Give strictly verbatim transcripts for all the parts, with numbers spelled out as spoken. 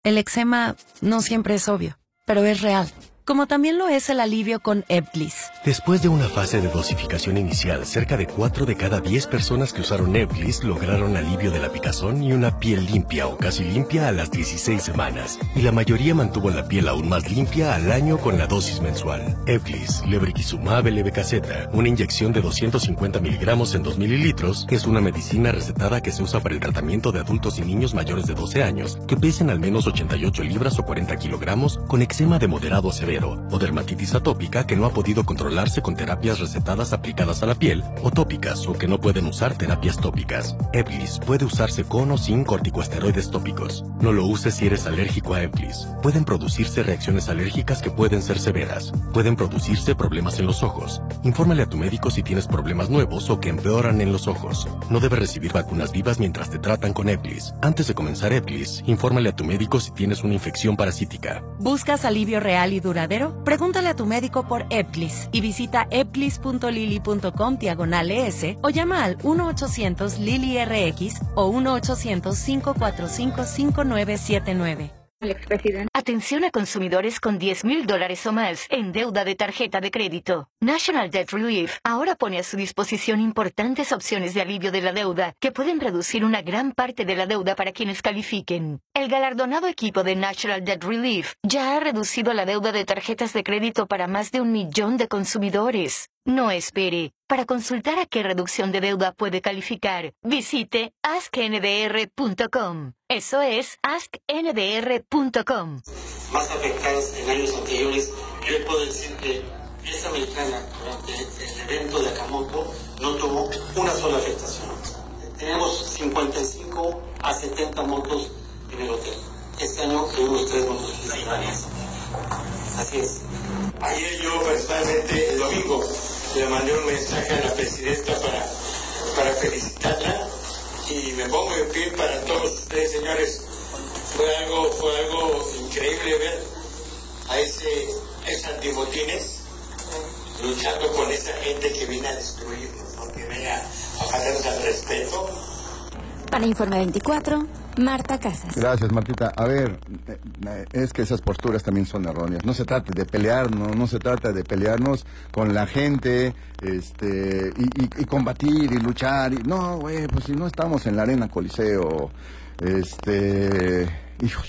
El eczema no siempre es obvio, pero es real. Como también lo es el alivio con Ebglyss. Después de una fase de dosificación inicial, cerca de cuatro de cada diez personas que usaron Ebglyss lograron alivio de la picazón y una piel limpia o casi limpia a las dieciséis semanas. Y la mayoría mantuvo la piel aún más limpia al año con la dosis mensual. Ebglyss, lebrikizumab levetiracetam, una inyección de doscientos cincuenta miligramos en dos mililitros, es una medicina recetada que se usa para el tratamiento de adultos y niños mayores de doce años que pesen al menos ochenta y ocho libras o cuarenta kilogramos con eczema de moderado a severo o dermatitis atópica que no ha podido controlarse con terapias recetadas aplicadas a la piel o tópicas o que no pueden usar terapias tópicas. Ebglyss puede usarse con o sin corticosteroides tópicos. No lo uses si eres alérgico a Ebglyss. Pueden producirse reacciones alérgicas que pueden ser severas. Pueden producirse problemas en los ojos. Infórmale a tu médico si tienes problemas nuevos o que empeoran en los ojos. No debes recibir vacunas vivas mientras te tratan con Ebglyss. Antes de comenzar Ebglyss, infórmale a tu médico si tienes una infección parasítica. ¿Buscas alivio real y duradero? Pregúntale a tu médico por Ebglyss y visita ebglyss punto lili punto com diagonal es o llama al uno ochocientos Lili R X o uno ochocientos, cinco cuatro cinco, cinco nueve siete nueve. El expresidente. Atención a consumidores con diez mil dólares o más en deuda de tarjeta de crédito. National Debt Relief ahora pone a su disposición importantes opciones de alivio de la deuda que pueden reducir una gran parte de la deuda para quienes califiquen. El galardonado equipo de National Debt Relief ya ha reducido la deuda de tarjetas de crédito para más de un millón de consumidores. No espere. Para consultar a qué reducción de deuda puede calificar, visite ask n d r punto com. Eso es ask n d r punto com. Más afectadas en años anteriores, yo le puedo decir que esta americana durante el evento de Acapulco no tuvo una sola afectación. Tenemos cincuenta y cinco a setenta motos en el hotel. Este año tuvimos tres motos principales. Así es. Ayer yo personalmente, el domingo, le mandé un mensaje a la presidenta para, para felicitarla y me pongo de pie para todos ustedes, señores. Fue algo, fue algo increíble ver a ese, esos antibotines luchando con esa gente que viene a destruirnos, ¿no? Que viene a, a faltarnos al respeto. Para Informe veinticuatro, Marta Casas. Gracias, Martita. A ver, es que esas posturas también son erróneas. No se trata de pelearnos, no se trata de pelearnos con la gente, este, y, y, y combatir y luchar. Y, no, güey, pues si no estamos en la Arena Coliseo, este, híjole.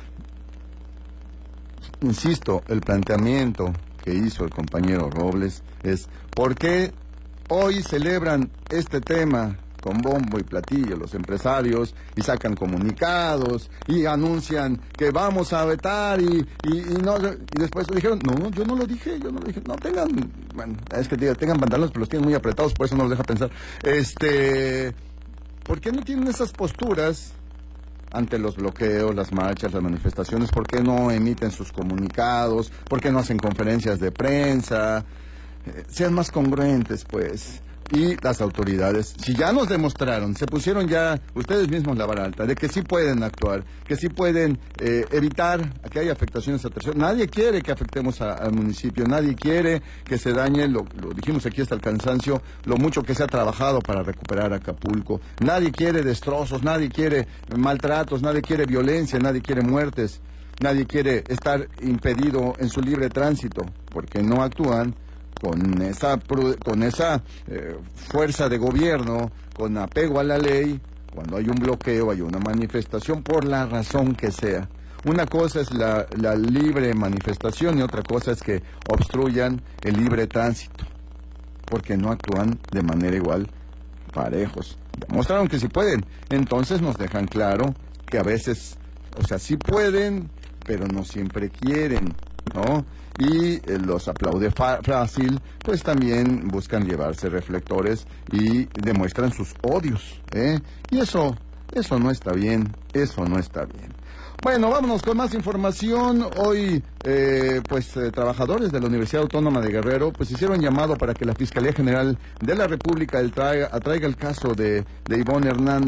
Insisto, el planteamiento que hizo el compañero Robles es, ¿por qué hoy celebran este tema con bombo y platillo los empresarios y sacan comunicados y anuncian que vamos a vetar y, y, y no y después dijeron, no, yo no lo dije, yo no lo dije, no tengan, bueno, es que diga, tengan pantalones pero los tienen muy apretados, por eso no los deja pensar, este, ¿por qué no tienen esas posturas ante los bloqueos, las marchas, las manifestaciones? ¿Por qué no emiten sus comunicados? ¿Por qué no hacen conferencias de prensa? Eh, sean más congruentes, pues. Y las autoridades, si ya nos demostraron, se pusieron ya ustedes mismos la vara alta, de que sí pueden actuar, que sí pueden eh, evitar que haya afectaciones a terceros. Nadie quiere que afectemos a, al municipio, nadie quiere que se dañe, lo, lo dijimos aquí hasta el cansancio, lo mucho que se ha trabajado para recuperar Acapulco. Nadie quiere destrozos, nadie quiere maltratos, nadie quiere violencia, nadie quiere muertes, nadie quiere estar impedido en su libre tránsito, porque no actúan con esa con esa eh, fuerza de gobierno, con apego a la ley, cuando hay un bloqueo, hay una manifestación, por la razón que sea. Una cosa es la, la libre manifestación y otra cosa es que obstruyan el libre tránsito, porque no actúan de manera igual, parejos. Demostraron que sí pueden, entonces nos dejan claro que a veces, o sea, sí pueden, pero no siempre quieren, ¿no? Y eh, los aplaude fácil, pues también buscan llevarse reflectores y demuestran sus odios, ¿eh? Y eso, eso no está bien, eso no está bien. Bueno, vámonos con más información. Hoy, eh, pues, eh, trabajadores de la Universidad Autónoma de Guerrero, pues, hicieron llamado para que la Fiscalía General de la República traiga, atraiga el caso de, de Ivonne Hernández,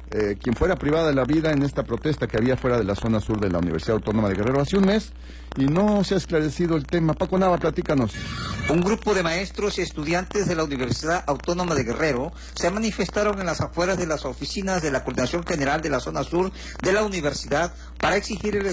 eh, quien fuera privada de la vida en esta protesta que había fuera de la zona sur de la Universidad Autónoma de Guerrero hace un mes, y no se ha esclarecido el tema. Paco Nava, platícanos. Un grupo de maestros y estudiantes de la Universidad Autónoma de Guerrero se manifestaron en las afueras de las oficinas de la Coordinación General de la Zona Sur de la universidad para exigir el